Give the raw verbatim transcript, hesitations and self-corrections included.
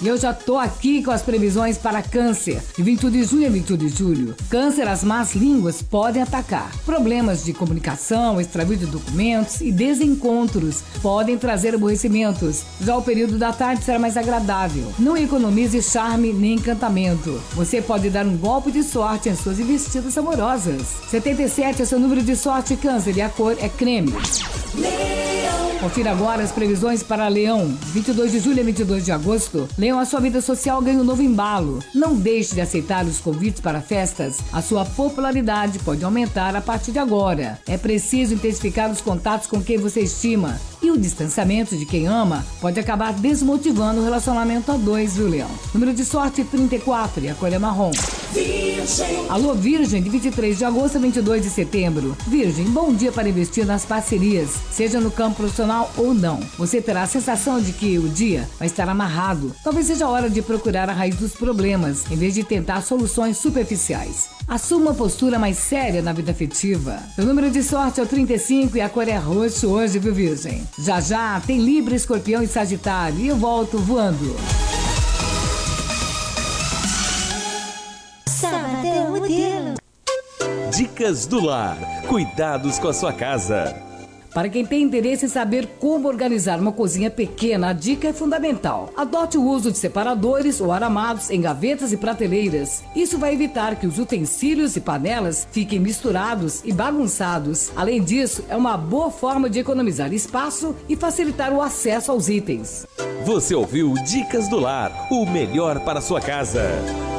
E eu já tô aqui com as previsões para câncer, de vinte e um de junho a vinte e um de julho. Câncer, as más línguas podem atacar. Problemas de comunicação, extravio de documentos e desencontros podem trazer aborrecimentos. Já o período da tarde será mais agradável. Não economize charme nem encantamento. Você pode dar um golpe de sorte em suas investidas amorosas. setenta e sete é seu número de sorte, Câncer, e a cor é creme. Leão. Confira agora as previsões para Leão. vinte e dois de julho a vinte e dois de agosto. Leão, a sua vida social ganha um novo embalo. Não deixe de aceitar os convites para festas. A sua popularidade pode aumentar a partir de agora. É preciso intensificar os contatos com quem você estima. E o distanciamento de quem ama pode acabar desmotivando o relacionamento a dois, viu, Leão? Número de sorte trinta e quatro e a cor é marrom. Virgem. Alô, Virgem, de vinte e três de agosto a vinte e dois de setembro. Virgem, bom dia para investir nas parcerias, seja no campo profissional ou não. Você terá a sensação de que o dia vai estar amarrado. Talvez seja a hora de procurar a raiz dos problemas, em vez de tentar soluções superficiais. Assuma uma postura mais séria na vida afetiva. O número de sorte é o trinta e cinco e a cor é roxo hoje, viu, Virgem? Já já tem Libra, Escorpião e Sagitário e eu volto voando. Sabadão Modelo. Dicas do lar. Cuidados com a sua casa. Para quem tem interesse em saber como organizar uma cozinha pequena, a dica é fundamental. Adote o uso de separadores ou aramados em gavetas e prateleiras. Isso vai evitar que os utensílios e panelas fiquem misturados e bagunçados. Além disso, é uma boa forma de economizar espaço e facilitar o acesso aos itens. Você ouviu Dicas do Lar, o melhor para a sua casa.